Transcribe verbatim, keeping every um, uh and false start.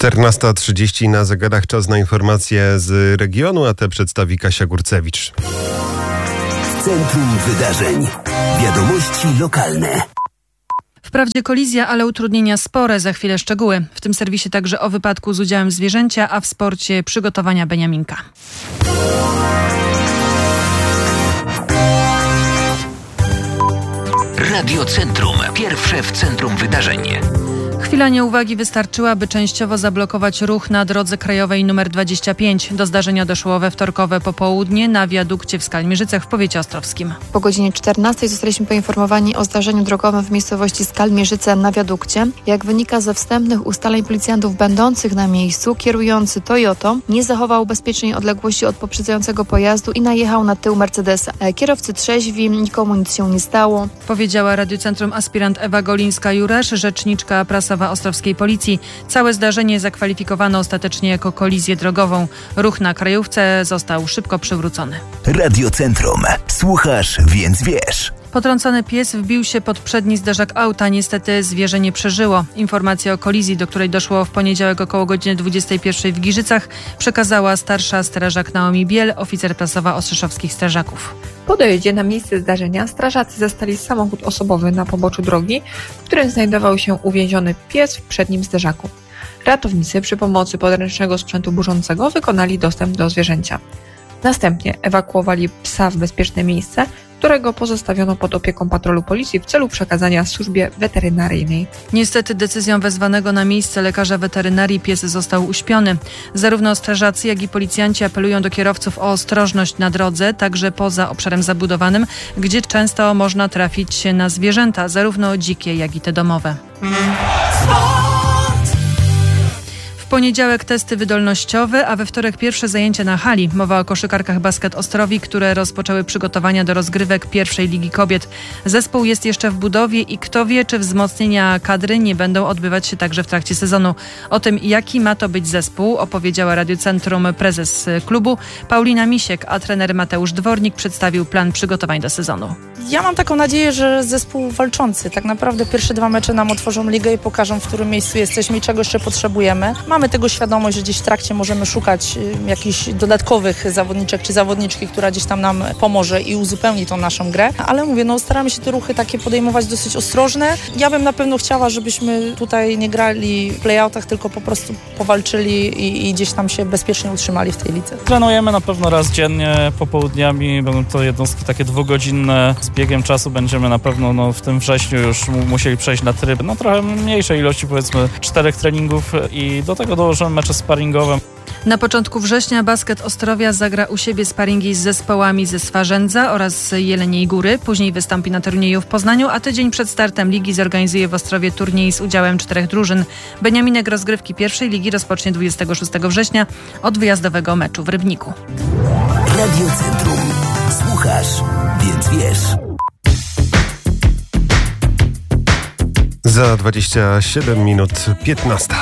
czternasta trzydzieści na zegarach, czas na informacje z regionu, a te przedstawi Kasia Górcewicz. Centrum Wydarzeń. Wiadomości lokalne. Wprawdzie kolizja, ale utrudnienia spore. Za chwilę szczegóły. W tym serwisie także o wypadku z udziałem zwierzęcia, a w sporcie przygotowania Beniaminka. Radio Centrum. Pierwsze w centrum wydarzeń. Chwila nieuwagi wystarczyła, by częściowo zablokować ruch na drodze krajowej nr dwadzieścia pięć. Do zdarzenia doszło we wtorkowe popołudnie na wiadukcie w Skalmierzycach w powiecie ostrowskim. Po godzinie czternastej zostaliśmy poinformowani o zdarzeniu drogowym w miejscowości Skalmierzyce na wiadukcie. Jak wynika ze wstępnych ustaleń policjantów będących na miejscu, kierujący Toyotą nie zachował bezpiecznej odległości od poprzedzającego pojazdu i najechał na tył Mercedesa. Kierowcy trzeźwi, nikomu nic się nie stało. Powiedziała Radiocentrum aspirant Ewa Golińska-Juresz, rzeczniczka prasowa ostrowskiej policji. Całe zdarzenie zakwalifikowano ostatecznie jako kolizję drogową. Ruch na krajówce został szybko przywrócony. Radio Centrum. Słuchasz, więc wiesz. Potrącony pies wbił się pod przedni zderzak auta. Niestety zwierzę nie przeżyło. Informację o kolizji, do której doszło w poniedziałek około godziny dwudziestej pierwszej w Giżycach, przekazała starsza strażak Naomi Biel, oficer prasowa ostrzeszowskich strażaków. Po dojeździe na miejsce zdarzenia strażacy zastali samochód osobowy na poboczu drogi, w którym znajdował się uwięziony pies w przednim zderzaku. Ratownicy przy pomocy podręcznego sprzętu burzącego wykonali dostęp do zwierzęcia. Następnie ewakuowali psa w bezpieczne miejsce, którego pozostawiono pod opieką patrolu policji w celu przekazania służbie weterynaryjnej. Niestety decyzją wezwanego na miejsce lekarza weterynarii pies został uśpiony. Zarówno strażacy, jak i policjanci apelują do kierowców o ostrożność na drodze, także poza obszarem zabudowanym, gdzie często można trafić się na zwierzęta, zarówno dzikie, jak i te domowe. W poniedziałek testy wydolnościowe, a we wtorek pierwsze zajęcia na hali. Mowa o koszykarkach Basket Ostrowi, które rozpoczęły przygotowania do rozgrywek pierwszej Ligi Kobiet. Zespół jest jeszcze w budowie i kto wie, czy wzmocnienia kadry nie będą odbywać się także w trakcie sezonu. O tym, jaki ma to być zespół, opowiedziała Radiocentrum prezes klubu Paulina Misiek, a trener Mateusz Dwornik przedstawił plan przygotowań do sezonu. Ja mam taką nadzieję, że zespół walczący. Tak naprawdę pierwsze dwa mecze nam otworzą ligę i pokażą, w którym miejscu jesteśmy i czego jeszcze potrzebujemy. Mamy tego świadomość, że gdzieś w trakcie możemy szukać y, jakichś dodatkowych zawodniczek czy zawodniczki, która gdzieś tam nam pomoże i uzupełni tą naszą grę. Ale mówię, no staramy się te ruchy takie podejmować dosyć ostrożne. Ja bym na pewno chciała, żebyśmy tutaj nie grali w playoutach, tylko po prostu powalczyli i, i gdzieś tam się bezpiecznie utrzymali w tej lidze. Trenujemy na pewno raz dziennie, popołudniami. Będą to jednostki takie dwugodzinne. Z biegiem czasu będziemy na pewno no, w tym wrześniu już musieli przejść na tryb. No trochę mniejszej ilości, powiedzmy czterech treningów i do tego dołożymy mecze sparingowe. Na początku września Basket Ostrowia zagra u siebie sparingi z zespołami ze Swarzędza oraz Jeleniej Góry. Później wystąpi na turnieju w Poznaniu, a tydzień przed startem ligi zorganizuje w Ostrowie turniej z udziałem czterech drużyn. Beniaminek rozgrywki pierwszej ligi rozpocznie dwudziestego szóstego września od wyjazdowego meczu w Rybniku. Radio Centrum. Słuchasz, więc wiesz. Za dwadzieścia siedem minut piętnaście.